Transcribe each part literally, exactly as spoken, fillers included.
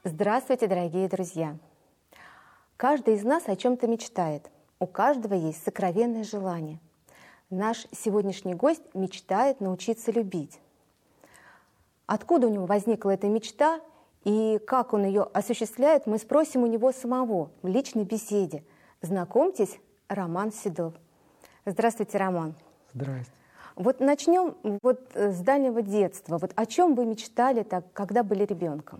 Здравствуйте, дорогие друзья! Каждый из нас о чем-то мечтает. У каждого есть сокровенное желание. Наш сегодняшний гость мечтает научиться любить. Откуда у него возникла эта мечта и как он ее осуществляет, мы спросим у него самого в личной беседе. Знакомьтесь, Роман Седов. Здравствуйте, Роман. Здрасте. Вот начнем вот с дальнего детства. Вот о чем вы мечтали, так, когда были ребенком?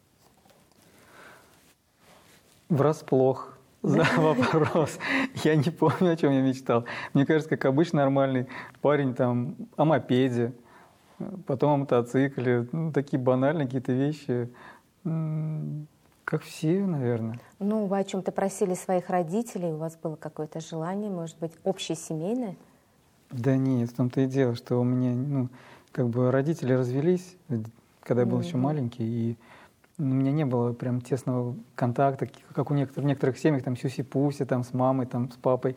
Врасплох за вопрос. Я не помню, о чем я мечтал. Мне кажется, как обычно нормальный парень там о мопеде, потом о мотоцикле. Ну, такие банальные какие-то вещи, как все, наверное. Ну, вы о чем-то просили своих родителей, у вас было какое-то желание, может быть, общесемейное? Да нет, в том-то и дело, что у меня, ну, как бы родители развелись, когда я был mm-hmm. еще маленький, и у меня не было прям тесного контакта, как у некоторых, в некоторых семьях, там, сюси-пуси, там, с мамой, там, с папой.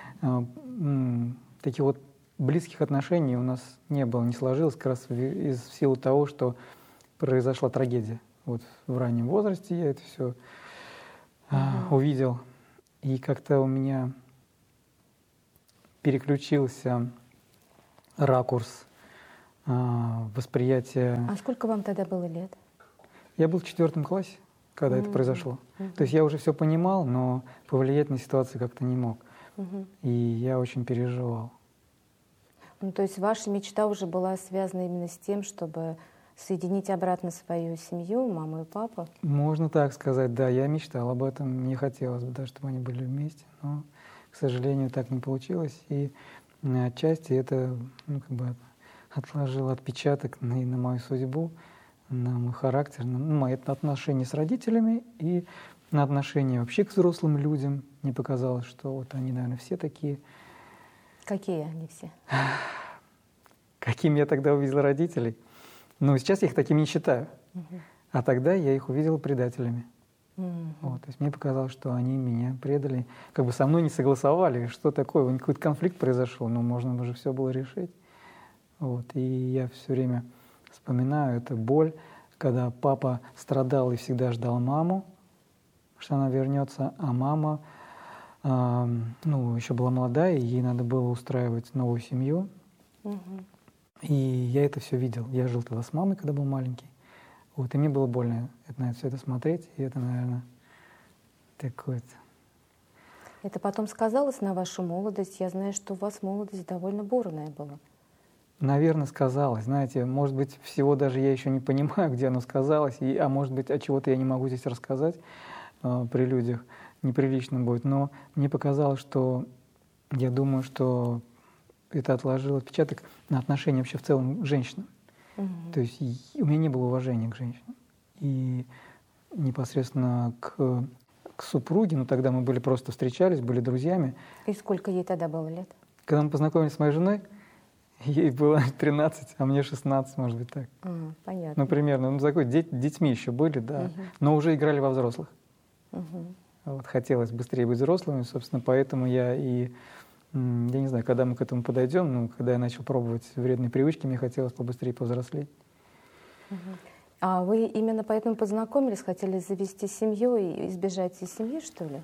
Таких вот близких отношений у нас не было, не сложилось, как раз из силы того, что произошла трагедия. Вот в раннем возрасте я это все mm-hmm. увидел. И как-то у меня переключился ракурс восприятия. А сколько вам тогда было лет? Я был в четвертом классе, когда mm-hmm. это произошло. Mm-hmm. То есть я уже все понимал, но повлиять на ситуацию как-то не мог. Mm-hmm. И я очень переживал. Ну, то есть ваша мечта уже была связана именно с тем, чтобы соединить обратно свою семью, маму и папу? Можно так сказать, да. Я мечтал об этом. Мне хотелось бы, да, чтобы они были вместе. Но, к сожалению, так не получилось. И отчасти это, ну, как бы отложило отпечаток на, на мою судьбу, на мой характер, на мои отношения с родителями и на отношения вообще к взрослым людям. Мне показалось, что вот они, наверное, все такие. Какие они все? Какими я тогда увидел родителей? Ну, сейчас я их такими не считаю. Uh-huh. А тогда я их увидел предателями. Uh-huh. Вот, то есть мне показалось, что они меня предали, как бы со мной не согласовали. Что такое? Какой-то конфликт произошел, но можно уже все было решить. Вот, и я все время вспоминаю эту боль, когда папа страдал и всегда ждал маму, что она вернется, а мама, э, ну, еще была молодая, и ей надо было устраивать новую семью. Угу. И я это все видел. Я жил тогда с мамой, когда был маленький. Вот, и мне было больно на это, все это смотреть, и это, наверное, такое-то. Это потом сказалось на вашу молодость? Я знаю, что у вас молодость довольно бурная была. Наверное, сказалось. Знаете, может быть, всего даже я еще не понимаю, где оно сказалось, и, а может быть, от чего-то я не могу здесь рассказать э, при людях, неприлично будет. Но мне показалось, что я думаю, что это отложило отпечаток на отношения вообще в целом к женщинам. Угу. То есть у меня не было уважения к женщинам. И непосредственно к, к супруге, ну тогда мы были просто встречались, были друзьями. И сколько ей тогда было лет? Когда мы познакомились с моей женой, ей было тринадцать, а мне шестнадцать, может быть, так. А, понятно. Ну, примерно. Ну, такой, деть, детьми еще были, да. Угу. Но уже играли во взрослых. Угу. Вот, хотелось быстрее быть взрослыми, собственно, поэтому я и, я не знаю, когда мы к этому подойдем, ну, когда я начал пробовать вредные привычки, мне хотелось побыстрее повзрослеть. Угу. А вы именно поэтому познакомились, хотели завести семью и избежать из семьи, что ли?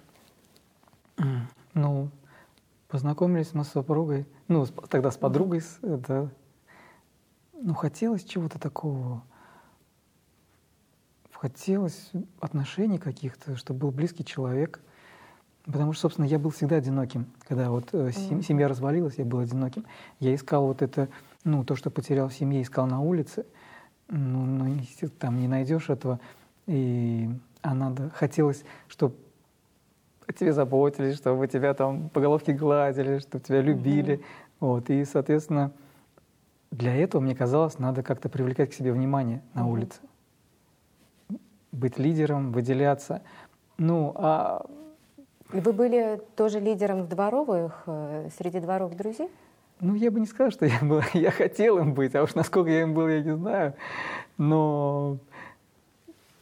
Ну, познакомились мы с супругой, ну, тогда с подругой, mm-hmm. да. Ну, хотелось чего-то такого, хотелось отношений каких-то, чтобы был близкий человек, потому что, собственно, я был всегда одиноким, когда вот mm-hmm. семья развалилась, я был одиноким, я искал вот это, ну, то, что потерял в семье, искал на улице, ну, ну там не найдешь этого, и а надо, хотелось, чтобы о тебе заботились, чтобы тебя там по головке гладили, чтобы тебя любили. Mm-hmm. Вот. И, соответственно, для этого, мне казалось, надо как-то привлекать к себе внимание на mm-hmm. улице. Быть лидером, выделяться. Ну, а... Вы были тоже лидером в дворовых, среди дворовых друзей? Ну, я бы не сказал, что я был, я хотел им быть, а уж насколько я им был, я не знаю. Но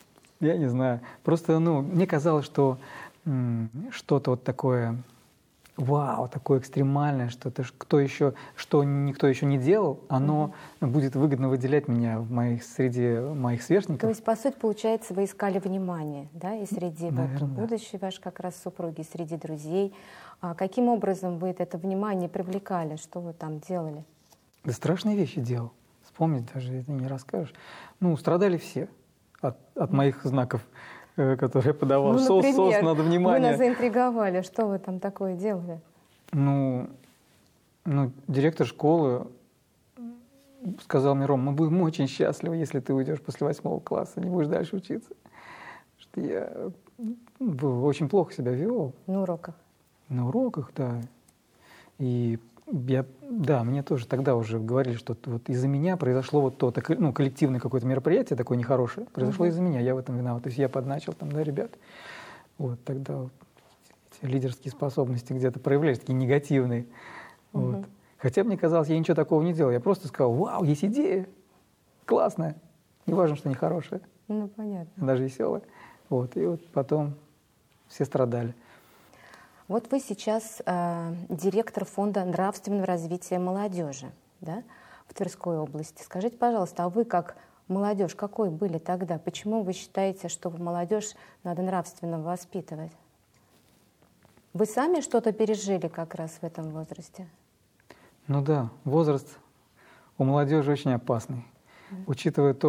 я не знаю. Просто, ну, мне казалось, что что-то вот такое вау, такое экстремальное, что-то, кто еще, что никто еще не делал, оно mm-hmm. будет выгодно выделять меня в моих, среди моих сверстников. То есть, по сути, получается, вы искали внимание, да, и среди Наверное, вот, будущей ваш как раз супруги, и среди друзей. А каким образом вы это внимание привлекали? Что вы там делали? Да страшные вещи делал. Вспомнить даже это не расскажешь. Ну, страдали все от, от моих знаков, которые я подавал. Ну, сос, например, сос, надо внимание. Вы нас заинтриговали. Что вы там такое делали? Ну, ну, директор школы сказал мне: Ром, мы будем очень счастливы, если ты уйдешь после восьмого класса, не будешь дальше учиться. Что я очень плохо себя вел. На уроках? На уроках, да. И я, да, мне тоже тогда уже говорили, что вот из-за меня произошло вот то, так, ну, коллективное какое-то мероприятие такое нехорошее, произошло uh-huh. из-за меня, я в этом виноват. То есть я подначил там, да, ребят. Вот тогда вот эти лидерские способности где-то проявлялись, такие негативные. Uh-huh. Вот. Хотя мне казалось, я ничего такого не делал. Я просто сказал: вау, есть идея, классная. Не важно, что нехорошая. Ну, понятно. Даже веселая. Вот. И вот потом все страдали. Вот вы сейчас э, директор фонда нравственного развития молодежи, да, в Тверской области. Скажите, пожалуйста, а вы как молодежь, какой были тогда? Почему вы считаете, что молодежь надо нравственно воспитывать? Вы сами что-то пережили как раз в этом возрасте? Ну да, возраст у молодежи очень опасный, mm-hmm. учитывая то,